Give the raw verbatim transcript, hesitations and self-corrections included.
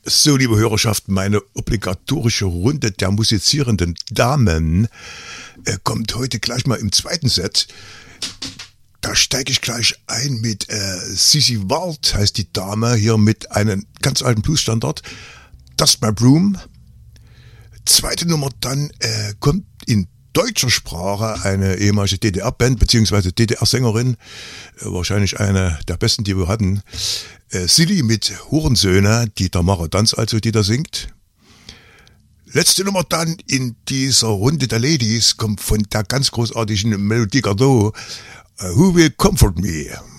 So, liebe Hörerschaft, meine obligatorische Runde der musizierenden Damen äh, kommt heute gleich mal im zweiten Set. Da steige ich gleich ein mit äh, Sissy Wald, heißt die Dame, hier mit einem ganz alten Bluesstandard, Dust My Broom. Zweite Nummer dann äh, kommt in deutscher Sprache eine ehemalige D D R-Band beziehungsweise D D R-Sängerin, äh, wahrscheinlich eine der besten, die wir hatten. Äh, Silly mit Hurensöhne, die Tamara Danz also, die da singt. Letzte Nummer dann in dieser Runde der Ladies kommt von der ganz großartigen Melodie Gardot, uh, Who Will Comfort Me?